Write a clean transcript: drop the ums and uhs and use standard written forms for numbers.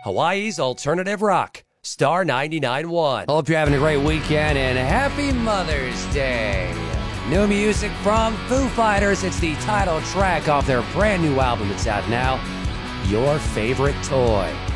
Hawaii's alternative rock. Star 99.1. Hope you're having a great weekend and happy Mother's Day. New music from Foo Fighters. It's the title track off their brand new album that's out now, Your Favorite Toy.